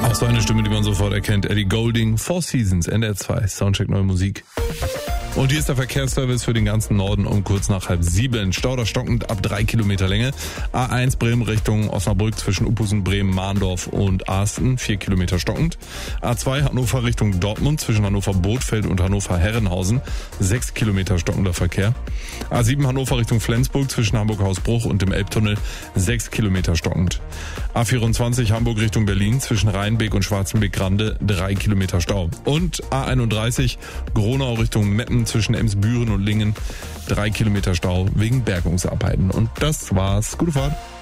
Auch so eine Stimme, die man sofort erkennt. Ellie Goulding, Four Seasons, NDR 2, Soundcheck Neue Musik. Und hier ist der Verkehrsservice für den ganzen Norden um kurz nach 6:30. Stauder stockend ab 3 Kilometer Länge. A1 Bremen Richtung Osnabrück zwischen Uphusen, Bremen, Mahndorf und Arsten, 4 Kilometer stockend. A2 Hannover Richtung Dortmund zwischen Hannover Bothfeld und Hannover Herrenhausen, 6 Kilometer stockender Verkehr. A7 Hannover Richtung Flensburg zwischen Hamburg Hausbruch und dem Elbtunnel, 6 Kilometer stockend. A24 Hamburg Richtung Berlin zwischen Rheinbeek und Schwarzenbeek-Grande, 3 Kilometer Stau. Und A31 Gronau Richtung Meppen zwischen Emsbüren und Lingen, 3 Kilometer Stau wegen Bergungsarbeiten. Und das war's. Gute Fahrt.